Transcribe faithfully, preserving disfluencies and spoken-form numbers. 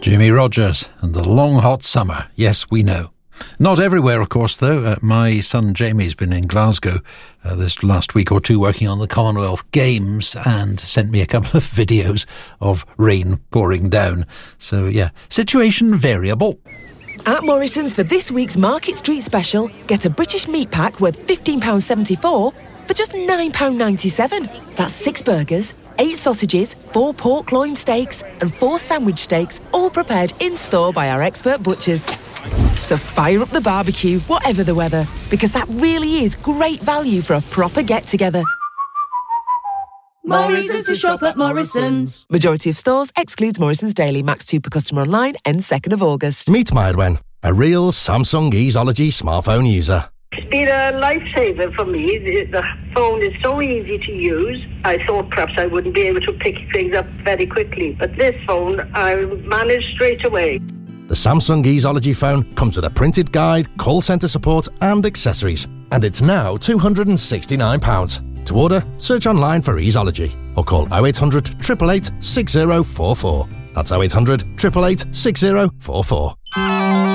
Jimmy Rogers and the long hot summer. Yes, we know. Not everywhere, of course, though. Uh, my son Jamie's been in Glasgow uh, this last week or two working on the Commonwealth Games and sent me a couple of videos of rain pouring down. So, yeah, situation variable. At Morrison's for this week's Market Street special, get a British meat pack worth fifteen pounds seventy-four for just nine pounds ninety-seven. That's six burgers, eight sausages, four pork loin steaks and four sandwich steaks, all prepared in-store by our expert butchers. So fire up the barbecue, whatever the weather, because that really is great value for a proper get-together. Morrison's to shop at Morrison's. Majority of stores excludes Morrison's Daily. Max two per customer online, ends second of August. Meet Mairwen, a real Samsung Easeology smartphone user. It's been a lifesaver for me. The, the phone is so easy to use. I thought perhaps I wouldn't be able to pick things up very quickly, but this phone I managed straight away. The Samsung Easeology phone comes with a printed guide, call centre support and accessories. And it's now two hundred sixty-nine pounds. To order, search online for Easeology or call oh eight hundred, eight eight eight, six oh four four. That's oh eight hundred, eight eight eight, six oh four four.